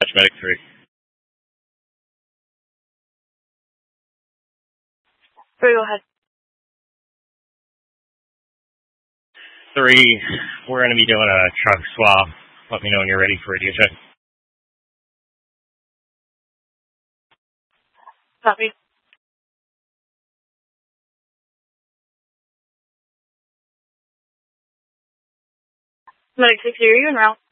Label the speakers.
Speaker 1: Dispatch Medic 3.
Speaker 2: 3, go ahead.
Speaker 1: 3, we're going to be doing a trunk swab. Let me know when you're ready for radio check.
Speaker 2: Copy. Medic 6, are you en route?